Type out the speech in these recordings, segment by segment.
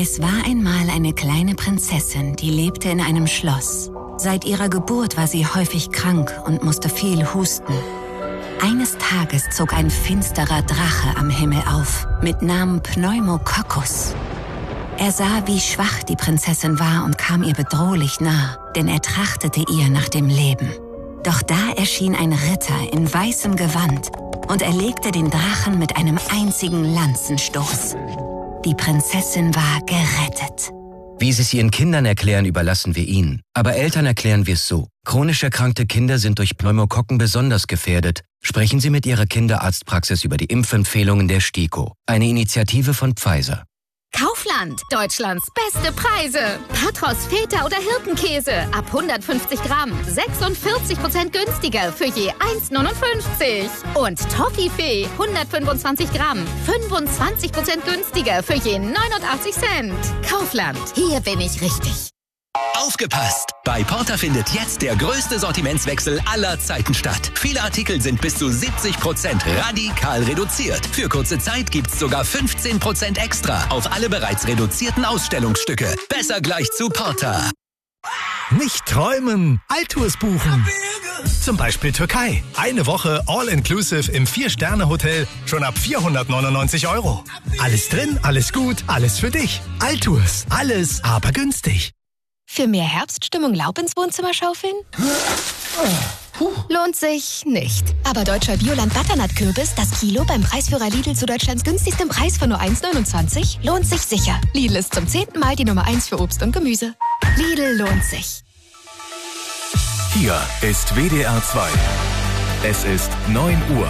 Es war einmal eine kleine Prinzessin, die lebte in einem Schloss. Seit ihrer Geburt war sie häufig krank und musste viel husten. Eines Tages zog ein finsterer Drache am Himmel auf, mit Namen Pneumococcus. Er sah, wie schwach die Prinzessin war und kam ihr bedrohlich nah, denn er trachtete ihr nach dem Leben. Doch da erschien ein Ritter in weißem Gewand und erlegte den Drachen mit einem einzigen Lanzenstoß. Die Prinzessin war gerettet. Wie Sie es Ihren Kindern erklären, überlassen wir Ihnen. Aber Eltern erklären wir es so. Chronisch erkrankte Kinder sind durch Pneumokokken besonders gefährdet. Sprechen Sie mit Ihrer Kinderarztpraxis über die Impfempfehlungen der STIKO, eine Initiative von Pfizer. Kaufland, Deutschlands beste Preise. Patros, Feta oder Hirtenkäse ab 150 Gramm, 46% günstiger für je 1,59. Und Toffifee, 125 Gramm, 25% günstiger für je 89 Cent. Kaufland, hier bin ich richtig. Aufgepasst! Bei Porter findet jetzt der größte Sortimentswechsel aller Zeiten statt. Viele Artikel sind bis zu 70% radikal reduziert. Für kurze Zeit gibt's sogar 15% extra auf alle bereits reduzierten Ausstellungsstücke. Besser gleich zu Porter. Nicht träumen, Altours buchen. Zum Beispiel Türkei. Eine Woche All-Inclusive im 4-Sterne-Hotel schon ab 499 €. Alles drin, alles gut, alles für dich. Altours. Alles, aber günstig. Für mehr Herbststimmung Laub ins Wohnzimmer schaufeln? Lohnt sich nicht. Aber deutscher Bioland-Butternut-Kürbis, das Kilo beim Preisführer Lidl zu Deutschlands günstigstem Preis von nur 1,29, lohnt sich sicher. Lidl ist zum 10. Mal die Nummer 1 für Obst und Gemüse. Lidl lohnt sich. Hier ist WDR 2. Es ist 9 Uhr.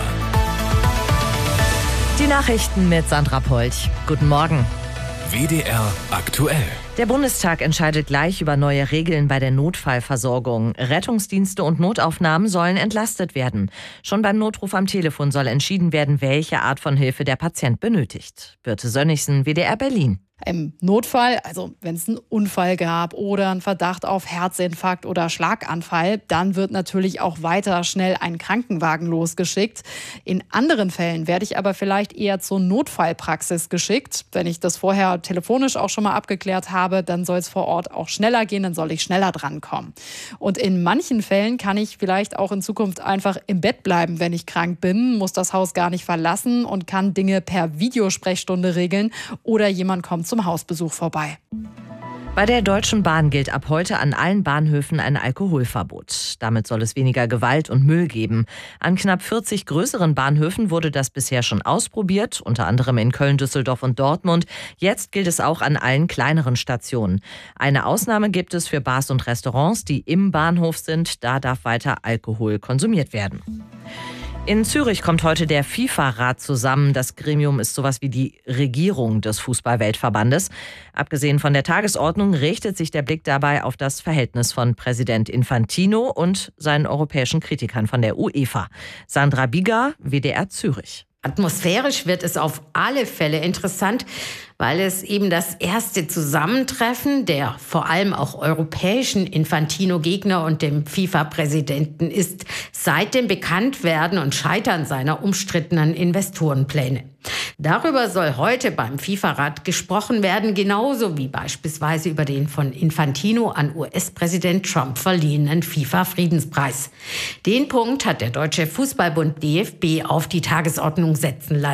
Die Nachrichten mit Sandra Polch. Guten Morgen. WDR aktuell. Der Bundestag entscheidet gleich über neue Regeln bei der Notfallversorgung. Rettungsdienste und Notaufnahmen sollen entlastet werden. Schon beim Notruf am Telefon soll entschieden werden, welche Art von Hilfe der Patient benötigt. Birte Sönnigsen, WDR Berlin. Im Notfall, also wenn es einen Unfall gab oder einen Verdacht auf Herzinfarkt oder Schlaganfall, dann wird natürlich auch weiter schnell ein Krankenwagen losgeschickt. In anderen Fällen werde ich aber vielleicht eher zur Notfallpraxis geschickt. Wenn ich das vorher telefonisch auch schon mal abgeklärt habe, dann soll es vor Ort auch schneller gehen, dann soll ich schneller drankommen. Und in manchen Fällen kann ich vielleicht auch in Zukunft einfach im Bett bleiben, wenn ich krank bin, muss das Haus gar nicht verlassen und kann Dinge per Videosprechstunde regeln oder jemand kommt zum Hausbesuch vorbei. Bei der Deutschen Bahn gilt ab heute an allen Bahnhöfen ein Alkoholverbot. Damit soll es weniger Gewalt und Müll geben. An knapp 40 größeren Bahnhöfen wurde das bisher schon ausprobiert, unter anderem in Köln, Düsseldorf und Dortmund. Jetzt gilt es auch an allen kleineren Stationen. Eine Ausnahme gibt es für Bars und Restaurants, die im Bahnhof sind. Da darf weiter Alkohol konsumiert werden. In Zürich kommt heute der FIFA-Rat zusammen. Das Gremium ist sowas wie die Regierung des Fußball-Weltverbandes. Abgesehen von der Tagesordnung richtet sich der Blick dabei auf das Verhältnis von Präsident Infantino und seinen europäischen Kritikern von der UEFA. Sandra Bieger, WDR Zürich. Atmosphärisch wird es auf alle Fälle interessant, weil es eben das erste Zusammentreffen der vor allem auch europäischen Infantino-Gegner und dem FIFA-Präsidenten ist seit dem Bekanntwerden und Scheitern seiner umstrittenen Investorenpläne. Darüber soll heute beim FIFA-Rat gesprochen werden, genauso wie beispielsweise über den von Infantino an US-Präsident Trump verliehenen FIFA-Friedenspreis. Den Punkt hat der Deutsche Fußballbund DFB auf die Tagesordnung setzen lassen.